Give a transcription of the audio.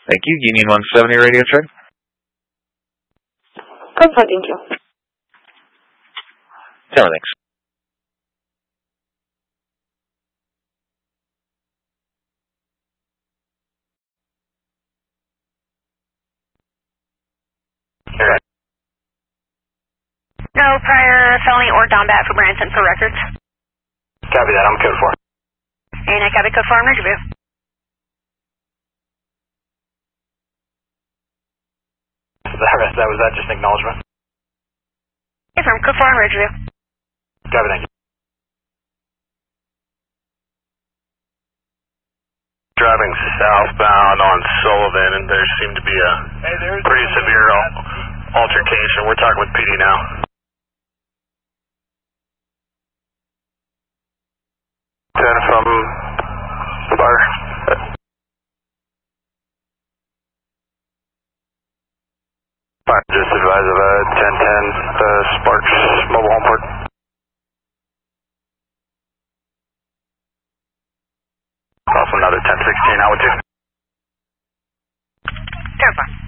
Thank you. Union 170 radio check. Good for, thank you. Tower, thanks. No prior felony or combat for Branson for records. Copy that, I'm code 4. And I copy code 4 on Ridgeview. That was that just an acknowledgement? Hey, from code 4 on Ridgeview. Copy, thank you. Driving southbound on Sullivan, and there seemed to be a pretty severe altercation. We're talking with PD now. From Fire. Just advise of 1010 Sparks mobile home port. Also another 1016, how would you? 10-4.